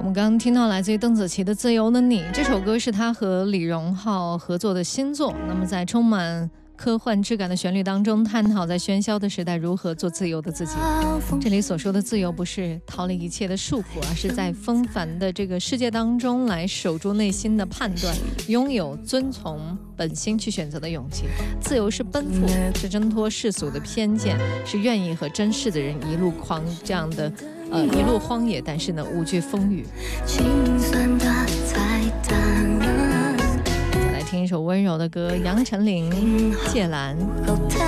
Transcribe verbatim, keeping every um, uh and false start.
们刚刚听到来自于邓紫棋的《自由的你》，这首歌是她和李荣浩合作的新作。那么在充满科幻质感的旋律当中，探讨在喧嚣的时代如何做自由的自己。这里所说的自由，不是逃离一切的束缚，而是在纷繁的这个世界当中来守住内心的判断，拥有遵从本心去选择的勇气。自由是奔赴，是挣脱世俗的偏见，是愿意和真实的人一路狂这样的呃一路荒野，但是呢无惧风雨。再来听一首温柔的歌，杨丞琳《借兰》。